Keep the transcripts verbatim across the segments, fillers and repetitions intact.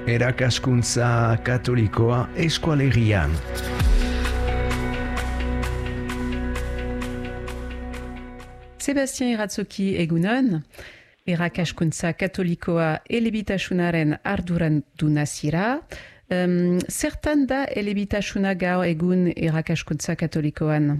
Erakaskuntza katolikoa eskualerian. Sebastien Iratzoki egunon, erakaskuntza katolikoa elebitasunaren arduraduna zira. Um, zertan da elebitasuna gaur egun erakaskuntza katolikoan?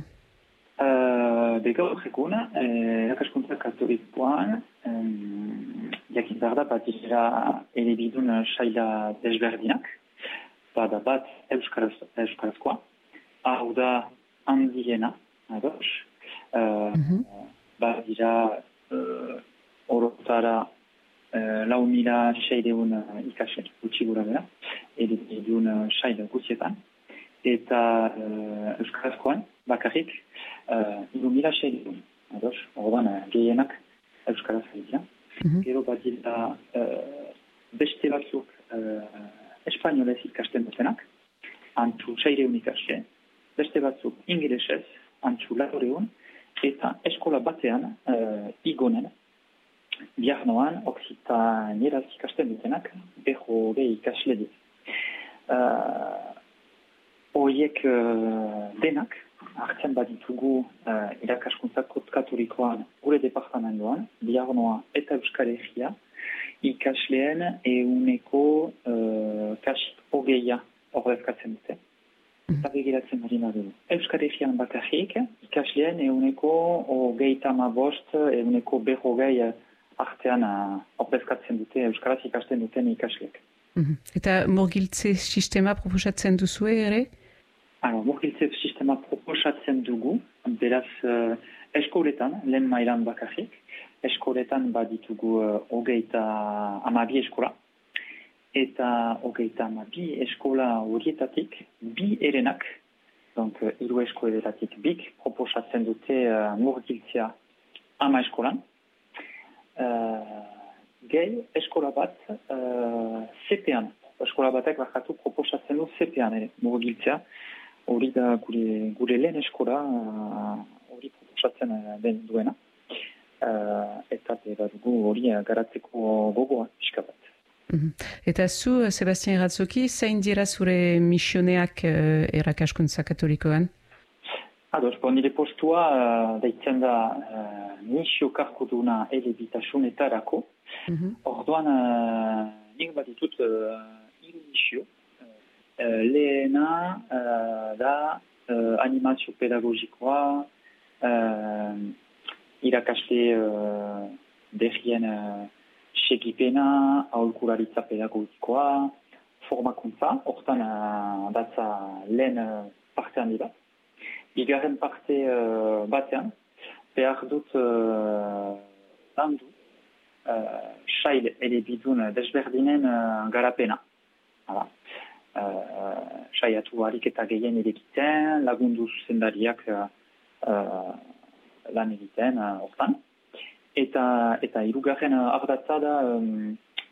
Uh, de gaur egun, eh, erakaskuntza katolikoan, um, jakin behar da bat dira elebidun saila desberdinak, bada bat euskaraz, euskarazkoa, hau da handiena, ados, uh, mm-hmm. bat dira uh, orotara uh, lau mila seideun ikasle, gutxi gura bera, elebidun saila guztietan, eta uh, euskarazkoan, bakarrik, uh, iru mila seideun, ados, orban uh, gehienak euskaraz dira. Mm-hmm. Gero bat dira uh, beste batzuk uh, espainolez ikasten dutenak, antzu seireun ikasle, beste batzuk ingelesez, antzu laureun, eta eskola batean uh, igonen, biarnoan oksitanieraz ikasten dutenak, beho gehi ikasle dit. Uh, Oiek uh, denak, hartzen baditugu uh, irakaskuntza katolikoan gure departamentoan, biarnoa eta Euskal Herria, ikasleen euneko uh, kasik hogeia ordezkatzen dute. Eta begiratzen marina dugu. Euskal Herrian bakarrik, ikasleen euneko hogeita amabost, euneko berrogei artean uh, ordezkatzen dute, Euskaraz ikasten duten ikasleek. Mm-hmm. Eta murgiltze sistema proposatzen duzue ere? Alors, murgiltze sistema proposatzen dugu, beraz uh, eskoletan, lehen mailan bakarrik, eskoletan baditugu uh, hogeita amabi eskola, eta hogeita amabi eskola horietatik bi erenak, donc uh, hiru eskoletatik bik, proposatzen dute uh, murgiltzea ama eskolan. Uh, gehi eskola bat uh, C P-an, eskola batek bakatu proposatzen du C P-an ere, murgiltzea. Hori da gure, gure lehen eskola hori uh, proposatzen den duena. Uh, eta dugu hori garatzeko gogoa pixka bat. Mm-hmm. Eta zu, Sebastien Iratzoki, zein dira zure misioneak uh, erakaskuntza katolikoan? Ados, bon, nire postua uh, deitzen da uh, misio karkoduna elebitasunetarako. Mm-hmm. Orduan, uh, nik bat ditut uh, hiru misio. Uh, lehena uh, da uh, animazio pedagogikoa, uh, irakasle uh, derrien uh, segipena, aholkularitza pedagogikoa, formakuntza, hortan uh, datza lehen uh, parte handi bat. Bigarren parte uh, batean, behar dut uh, landu uh, sail elebidun desberdinen uh, garapena. Hala. Uh, saiatu harik eta gehien edekiten, lagundu zuzendariak uh, uh, lan egiten hortan. Uh, eta eta hirugarren uh, ardatza da um,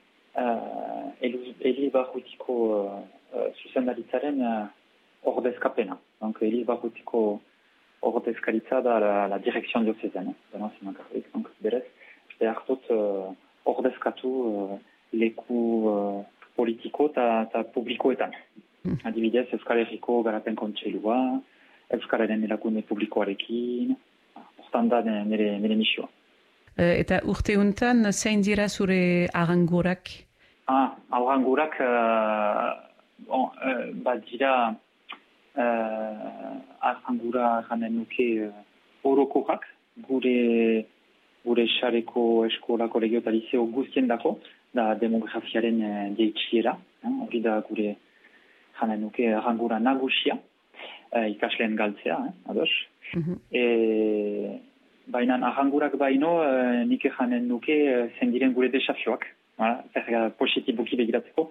uh, Eliz Barrutiko uh, zuzendaritzaren uh, ordezkapena. Donc Eliz Barrutiko ordezkaritza da la, la direkzion diocesane. Donc berez, behar dut uh, ordezkatu uh, leku uh, politiko eta publikoetan. Hmm. Adibidez, Euskal Herriko garapen kontseilua, Euskalaren erakunde publikoarekin, hortan da nire, nire misioa. Eta urte honetan, zein dira zure arangurak? Ah, arangurak, uh, bon, uh, bat dira uh, arangura janen nuke uh, orokorak, gure gure xareko eskola, kolegio eta liceo guztien dako, da demografiaren uh, deitsiera, hori eh? da gure janen nuke arangura nagusia, uh, ikasleen galtzea, eh? ados. Mm-hmm. E, baina arangurak baino, uh, nik janen nuke uh, zendiren gure desafioak, uh, positibuki begiratzeko.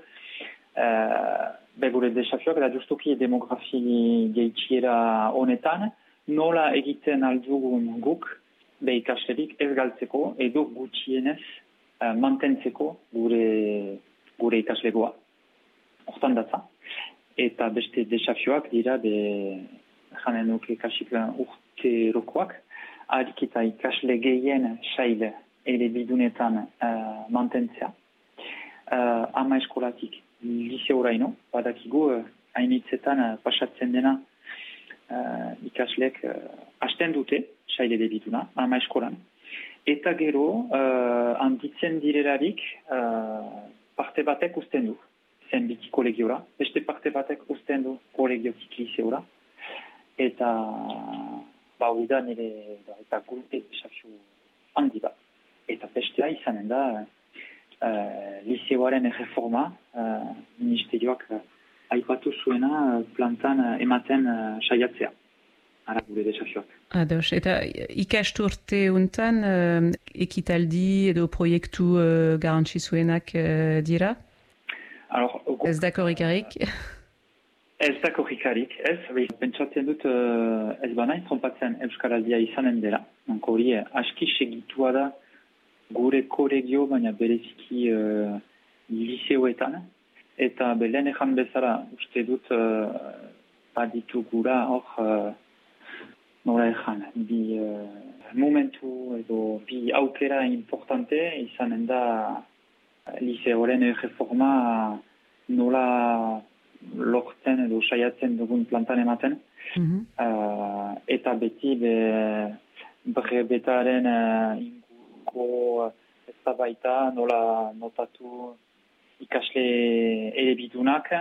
Uh, be gure desafioak, da justuki demografi deitsiera honetan, nola egiten aldugun guk, be ikaslerik ez galtzeko, edo gutxienez uh, mantentzeko gure, gure ikaslegoa. Hortan datza. Eta beste desafioak dira be janen nuke kasik urte rokoak, harik eta ikasle gehien sail elebidunetan uh, mantentzea. Uh, ama eskolatik liseoraino, badakigu uh, hainitzetan uh, pasatzen dena uh, ikaslek uh, hasten dute, sail elebiduna, ama eskolan. Eta gero, uh, handitzen direlarik, uh, parte batek usten du, zen biti kolegiora, beste parte batek usten du kolegiotik liseora, eta ba hori da nire, eta gure desafio handi bat. Eta bestea izanen da, Uh, liseoaren reforma uh, ministerioak uh, aipatu zuena uh, plantan uh, ematen uh, saiatzea. Ara gure desafioak. Ados, eta ikasturte untan uh, ekitaldi edo proiektu uh, garantzizuenak uh, dira? Alors, ez da korrikarik? Ez da korrikarik, ez. Pentsatzen dut uh, ez banain trompatzen Euskaraldia izanen dela. Hori aski segitua da gure kolegio, baina bereziki uh, liseoetan. Eta belen ejan bezala, uste dut, uh, baditu gura hor, uh, nola ejan, bi uh, momentu edo bi aukera importante, izanen da liseoren reforma nola lortzen edo saiatzen dugun plantan ematen. Mm-hmm. uh, eta beti be, brebetaren uh, ez da baita nola notatu ikasle elebidunak,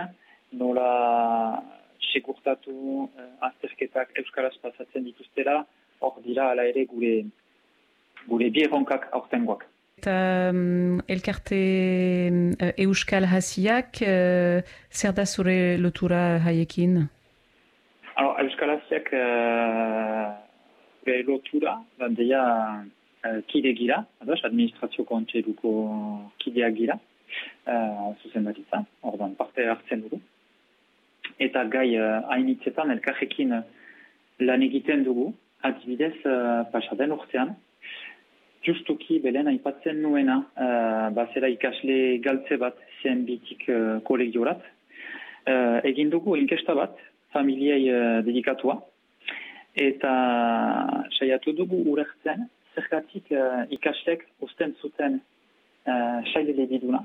nola segurtatu uh, azterketak euskaraz pasatzen dituztera, hor dira ala ere gure, gure bi erronkak aurtengoak. Eta um, elkarte uh, euskal hasiak, uh, zer da zure lotura haiekin? Alors, euskal hasiak uh, lotura, bandeia Uh, kide gira, ados, administrazio kontseiluko kideak gira, uh, zuzendaritza, orduan parte hartzen dugu. Eta gai uh, hainitzetan elkarrekin uh, lan egiten dugu, adibidez uh, pasaden urtean, justuki belen aipatzen nuena, uh, bazera ikasle galtze bat zen bitik uh, kolegiorat, uh, egin dugu inkesta bat, familiei uh, dedikatua, eta saiatu dugu urertzen, zergatik uh, ikaslek usten zuten uh, sail elebiduna,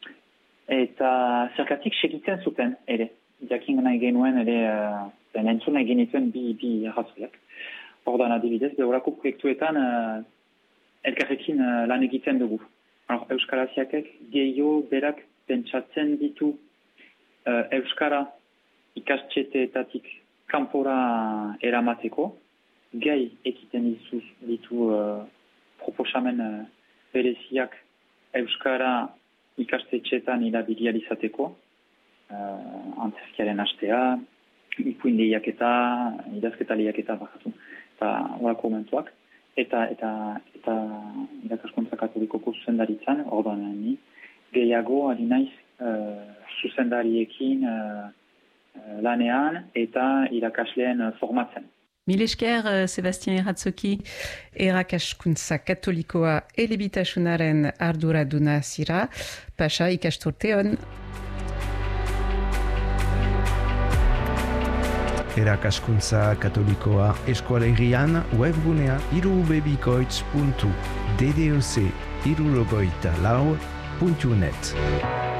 eta zergatik segitzen zuten ere. Jakin nahi genuen ere, uh, entzun nahi genituen bi, bi arrazoiak. Ordan adibidez, behorako proiektuetan uh, elkarrekin uh, lan egiten dugu. Alors, Euskal Hasiakek gehiago berak pentsatzen ditu uh, Euskara ikastxeteetatik kanpora eramateko, gai ekiten dizuz ditu uh, proposamen uh, bereziak Euskara ikastetxetan irabilia izateko, uh, antzerkiaren hastea, ikuin lehiaketa, idazketa lehiaketa bakatu, eta horako momentuak, eta eta eta irakaskuntza katolikoko zuzendaritzan, orduan ni, gehiago ari naiz uh, zuzendariekin uh, lanean eta irakasleen uh, formatzen. Mil esker, Sebastien Erratzoki, erakaskuntza katolikoa elebitasunaren arduraduna zira, pasa ikasturte on. Erakaskuntza katolikoa eskualerian webgunea irubebikoitz puntu d d o c irurogoita lau puntu net.